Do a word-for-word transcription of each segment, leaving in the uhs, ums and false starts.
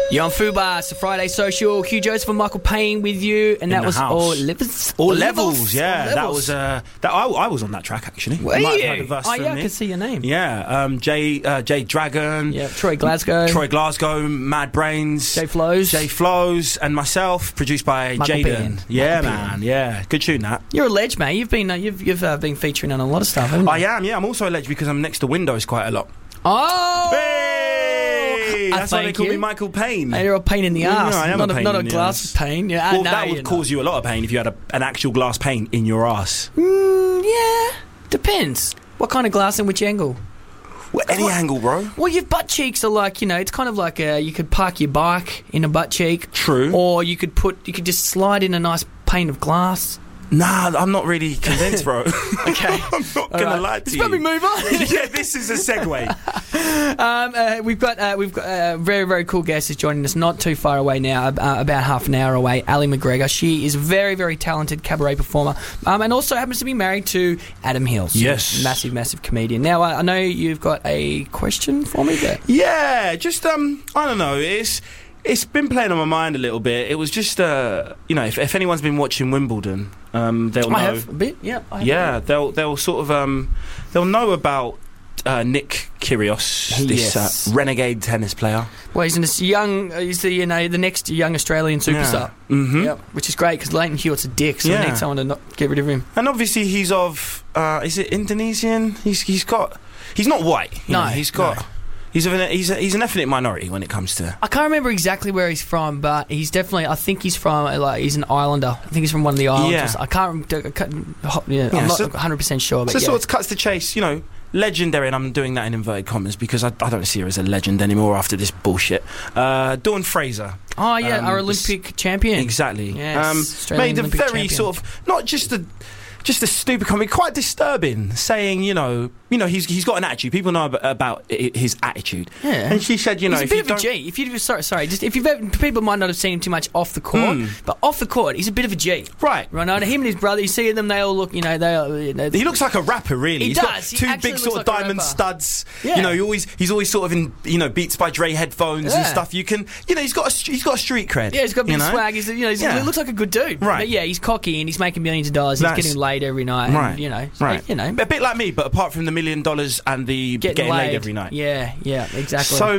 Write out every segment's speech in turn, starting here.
You're on Fubar, it's a Friday Social. Hugh Joseph and Michael Payne with you, and that was house. all levels. All levels, yeah. All That levels. was uh, that. I, I was on that track actually. Were might you? have heard the verse Oh from yeah, I me. can see your name. Yeah, um, Jay uh, Jay Dragon. Yeah, Troy Glasgow. Troy Glasgow, Mad Brains, Jay Flows. Jay Flows, and myself, produced by Michael Jaden. Payne. Yeah, Michael man. Yeah, good tune that. You're a ledge, mate. You've been uh, you've you've uh, been featuring on a lot of stuff, haven't you? I am. Yeah, I'm also a legend because I'm next to Windows quite a lot. Oh, Hey, I that's why they thank call you. me Michael Payne. Hey, you're a pain in the Yeah, ass. I am not a pain not in a the glass ass. of pain. Yeah, Well, no, that you're would cause you a lot of pain if you had a, an actual glass pane in your ass. not. Mm, yeah, depends. What kind of glass and which angle? Well, any What? angle, bro. Well, your butt cheeks are like, you know, it's kind of like a, you could park your bike in a butt cheek. True. Or you could put, you could just slide in a nice pane of glass. Nah, I'm not really convinced, bro. Okay. I'm not All gonna right. lie to Let's you. probably move on. Yeah, this is a segue. um, uh, we've got uh, we've got a very very cool guest is joining us not too far away now, uh, about half an hour away. Ali McGregor. She is a very very talented cabaret performer, um, and also happens to be married to Adam Hills. Yes. massive massive comedian. Now I, I know you've got a question for me there. Yeah, just um, I don't know. It's it's been playing on my mind a little bit. It was just uh, you know, if, if anyone's been watching Wimbledon, um, they'll know. I have a bit. Yeah. I have Yeah, a bit. they'll they'll sort of um, they'll know about uh, Nick Kyrgios, this Yes. uh, renegade tennis player. Well, he's in this young. uh, He's the you know the next young Australian superstar. Yeah. Mm-hmm. Yep, which is great because Leighton Hewitt's a dick, so Yeah. we need someone to not get rid of him. And obviously he's of uh, is it Indonesian? He's he's got he's not white. you No, know, he's got no. he's of an, he's a, he's an ethnic minority when it comes to. I can't remember exactly where he's from, but he's definitely. I think he's from uh, like he's an islander. I think he's from one of the islands. Yeah. or so- I can't. I can't yeah, Yeah, I'm not so- one hundred percent sure, but So yeah. sort of cuts to chase, you know, legendary, and I'm doing that in inverted commas because I, I don't see her as a legend anymore after this bullshit. Uh, Dawn Fraser. oh yeah, um, our this- Olympic champion. Exactly. Yes, um, Australian made a Olympic very champion. sort of not just a just a stupid comment, quite disturbing, saying you know you know he's he's got an attitude. People know about, about i- his attitude. Yeah. And she said, you know, He's a if bit you of a don't, G. If you sorry, sorry, just if you've ever, people might not have seen him too much off the court, Hmm. but off the court, he's a bit of a G. right. Right now, him and his brother, you see them, they all look, you know, they all, you know, He looks like a rapper, really. He He's does. got He two actually big looks sort like of a diamond rapper. studs. Yeah. You know, he always he's always sort of in you know Beats by Dre headphones and Yeah. stuff. You can you know he's got a st- he's got a street cred. Yeah, he's got big you know? swag. He's, you know, he's, Yeah. he looks like a good dude. Right. But yeah, he's cocky and he's making millions of dollars. He's That's- getting laid every night. Right. And, you know, so, Right. you know, A bit like me, but apart from the million dollars and the getting, getting, laid. laid every night. Yeah, yeah, exactly. So,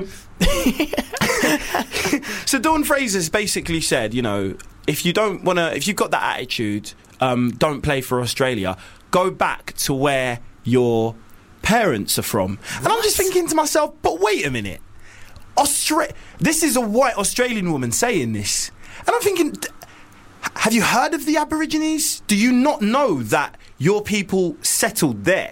so Dawn Fraser's basically said, you know, if you don't want to, if you've got that attitude, um, don't play for Australia. Go back to where your parents are from. And I'm just thinking to myself, but wait a minute, Austra- This is a white Australian woman saying this, and I'm thinking, d- have you heard of the Aborigines? Do you not know that your people settled there?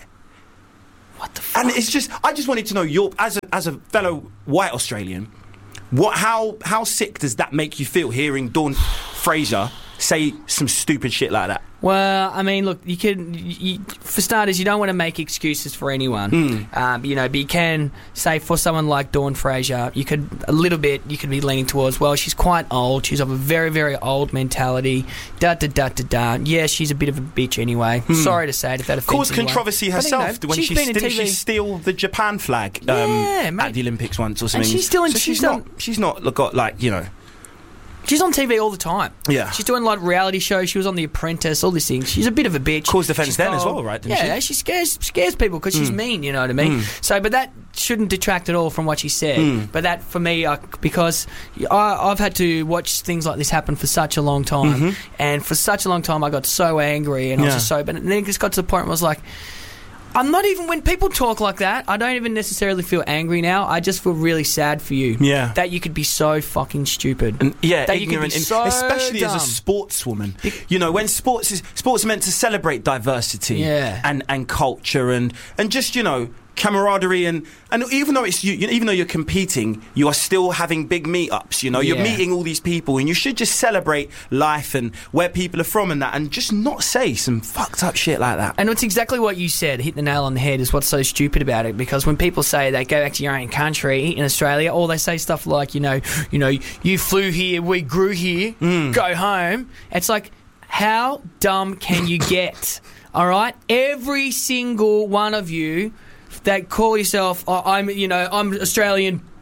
what the fuck? And it's just, I just wanted to know, your as a, as a fellow white Australian, what, how, how sick does that make you feel hearing Dawn Fraser say some stupid shit like that? Well, I mean, look, you can, you, for starters, you don't want to make excuses for anyone. Mm. Um, you know, but you can say for someone like Dawn Fraser, you could, a little bit, you could be leaning towards, well, she's quite old, she's of a very, very old mentality, da da da da da. Yeah, she's a bit of a bitch anyway. Sorry to say it if that offends Caused anyone. controversy But, you know, herself when she's she been in didn't T she V. steal the Japan flag um, Yeah, mate. at the Olympics once or something. she's still in- so she's she's done- not she's not got like you know She's on T V all the time. Yeah. She's doing like reality shows. She was on The Apprentice, all these things. She's a bit of a bitch. Caused offence She's then as got- well, right, didn't yeah, she? she scares scares people because she's mean, you know what I mean? So, but that shouldn't detract at all from what she said. But that, for me, I, because I, I've had to watch things like this happen for such a long time. And for such a long time, I got so angry and I was Yeah. just so... But then it just got to the point where I was like... I'm not even, when people talk like that, I don't even necessarily feel angry now. I just feel really sad for you. Yeah. That you could be so fucking stupid. And yeah, That you could ignorant, be and so especially as dumb. a sportswoman. You know, when sports is sports are meant to celebrate diversity Yeah. and, and culture and, and just you know camaraderie and, and even though it's you, you even though you're competing, you are still having big meetups. You know, you're Yeah. meeting all these people, and you should just celebrate life and where people are from and that, and just not say some fucked up shit like that. And it's exactly what you said, hit the nail on the head, is what's so stupid about it. Because when people say they go back to your own country in Australia, or they say stuff like, you know, you know, you flew here, we grew here, go home. It's like, how dumb can you get? All right, every single one of you that call yourself, oh, I'm, you know, I'm Australian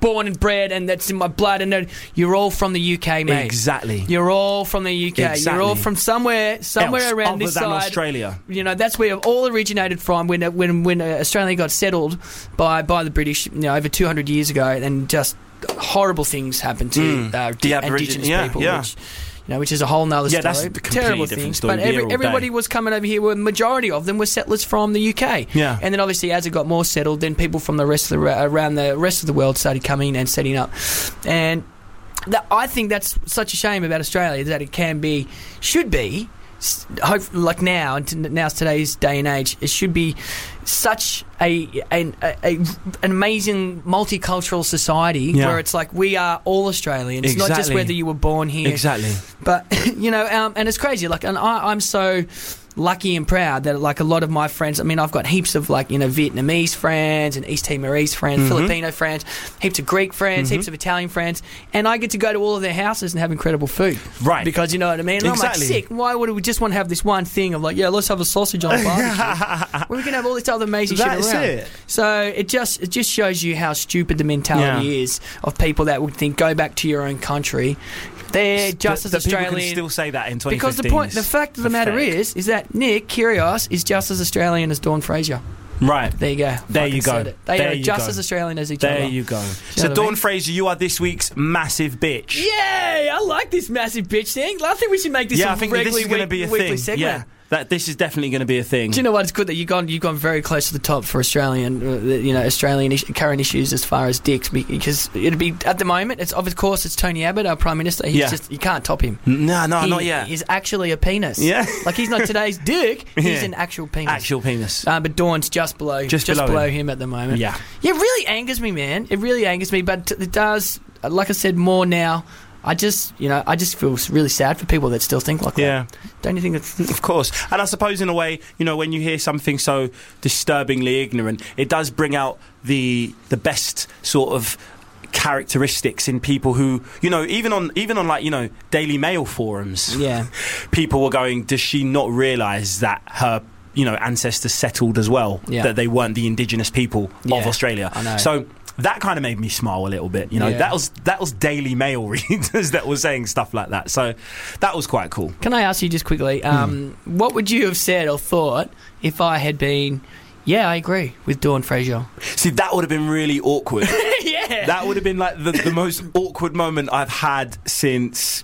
born and bred, and that's in my blood. And that you're all from the U K, mate. Exactly. You're all from the U K. Exactly. You're all from somewhere, somewhere Else, around other this than side. Australia. You know, that's where it all originated from. When when when Australia got settled by by the British, you know, over two hundred years ago, and just horrible things happened to Mm. uh, The Indigenous Aborigin- yeah, people. yeah. Which, you know, which is a whole nother Yeah, story. that's a completely Terrible different things. story. But Be here every, all day. everybody was coming over here. Well, the majority of them were settlers from the U K. Yeah. And then obviously, as it got more settled, then people from the rest of the around the rest of the world started coming and setting up. And that, I think that's such a shame about Australia, that it can be, should be. Hope, like now, and now's today's day and age, it should be such a an, a, a, an amazing multicultural society Yeah. where it's like we are all Australians, not just Exactly. whether you were born here. Exactly. But you know, um, and it's crazy. Like, and I, I'm so lucky and proud that like a lot of my friends. I mean, I've got heaps of like you know Vietnamese friends and East Timorese friends, Mm-hmm. Filipino friends, heaps of Greek friends, heaps of Italian friends, and I get to go to all of their houses and have incredible food. Right. Because you know what I mean. And Exactly. I'm like, sick. Why would we just want to have this one thing of like, yeah, let's have a sausage on a barbecue? Well, we can have all this other amazing That's shit around. it. So it just it just shows you how stupid the mentality Yeah. is of people that would think go back to your own country. They're just that, as that people Australian. can still say that in twenty fifteen. Because the point, the is fact of the matter pathetic. is, is that Nick Kyrgios is just as Australian as Dawn Fraser. Right. There you go. There Fucking you go. said it. They There are you just go. as Australian as each There other. you go. know So, what I Dawn mean? Fraser, you are this week's massive bitch. Yay! I like this massive bitch thing. I think we should make this yeah, a I think this regularly is going to week- be a weekly thing. segment. Yeah, that this is definitely going to be a thing. Do you know what? It's good that you've gone you've gone very close to the top for Australian, uh, you know, Australian is- current issues as far as dicks, because it'd be at the moment. It's of course it's Tony Abbott, our Prime Minister. He's Yeah. just you can't top him. No, no, he not yet. He's actually a penis. Yeah. like he's not today's dick. He's Yeah. an actual penis. Actual penis. Uh, but Dawn's just below, Just below below him. him. at the moment. Yeah. yeah, it really angers me, man. It really angers me, but it does. Like I said, more now. I just, you know, I just feel really sad for people that still think like Yeah. that. Don't you think it's Of course. And I suppose in a way, you know, when you hear something so disturbingly ignorant, it does bring out the the best sort of characteristics in people who, you know, even on even on like, you know, Daily Mail forums. yeah, People were going, does she not realise that her, you know, ancestors settled as well? Yeah. That they weren't the indigenous people Yeah, of Australia. I know. So that kind of made me smile a little bit. You know, Yeah. that was that was Daily Mail readers that were saying stuff like that. So that was quite cool. Can I ask you just quickly, um, what would you have said or thought if I had been, yeah, I agree with Dawn Fraser? See, that would have been really awkward. yeah. That would have been like the, the most awkward moment I've had since,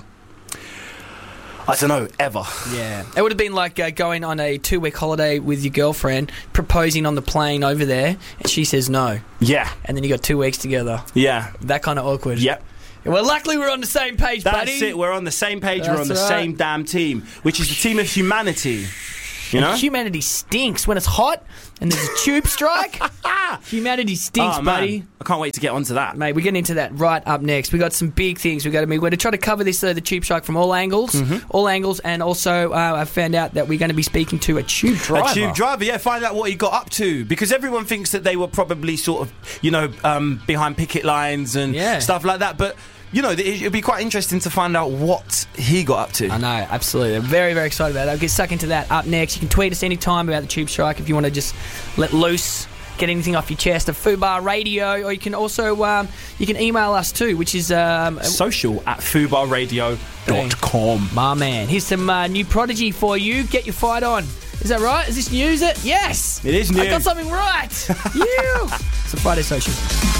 I don't know, ever. Yeah. It would have been like uh, going on a two-week holiday with your girlfriend, proposing on the plane over there, and she says no. Yeah, And then you got two weeks together. yeah, That kind of awkward. yep. Well, luckily we're on the same page, That's buddy. it. We're on the same page. We're That's on the right. same damn team, which is the team of humanity. You know? And humanity stinks when it's hot and there's a tube strike. Humanity stinks, Oh, man. buddy. I can't wait to get onto that. Mate, we're getting into that right up next. We got some big things we got to be. We're going to try to cover this, uh, the tube strike from all angles, Mm-hmm. all angles, and also uh, I found out that we're going to be speaking to a tube driver. A tube driver, yeah, find out what he got up to. Because everyone thinks that they were probably sort of, you know, um, behind picket lines and Yeah. stuff like that. But, you know, it- it'd be quite interesting to find out what he got up to. I know, absolutely. I'm very, very excited about that. I'll get stuck into that up next. You can tweet us anytime about the tube strike if you want to just let loose, get anything off your chest, at Fubar Radio, or you can also um, you can email us too, which is um, Social at fubar radio dot com. my man. Here's some uh, new Prodigy for you. Get your fight on. Is that right? Is this news? It yes. It is I new. got something right. you. It's a Friday Social.